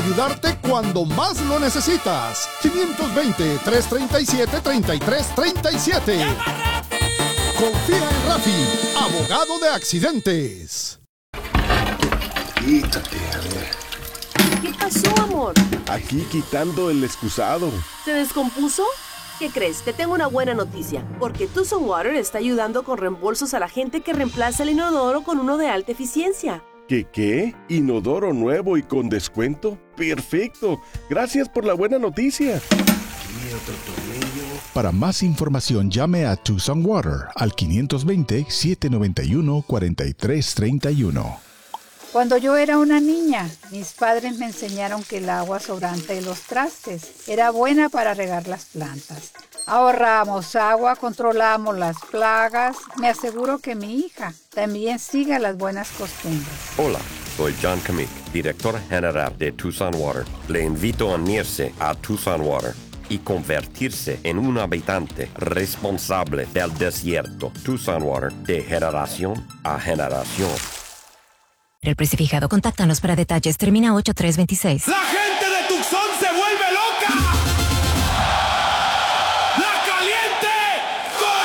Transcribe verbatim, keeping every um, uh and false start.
ayudarte cuando más lo necesitas. quinientos veinte, trescientos treinta y siete, treinta y tres treinta y siete. Confía en Rafi, abogado de accidentes. Quítate, a ver. ¿Qué pasó, amor? Aquí quitando el excusado. ¿Se descompuso? ¿Qué crees? Te tengo una buena noticia, porque Tucson Water está ayudando con reembolsos a la gente que reemplaza el inodoro con uno de alta eficiencia. ¿Qué qué? ¿Inodoro nuevo y con descuento? ¡Perfecto! Gracias por la buena noticia. Aquí otro tornillo. Para más información, llame a Tucson Water al quinientos veinte, setecientos noventa y uno, cuarenta y tres treinta y uno. Cuando yo era una niña, mis padres me enseñaron que el agua sobrante de los trastes era buena para regar las plantas. Ahorramos agua, controlamos las plagas. Me aseguro que mi hija también siga las buenas costumbres. Hola, soy John Kamick, director general de Tucson Water. Le invito a unirse a Tucson Water y convertirse en un habitante responsable del desierto. Tucson Water, de generación a generación. El precio fijado. Contáctanos para detalles. Termina ocho tres veintiséis.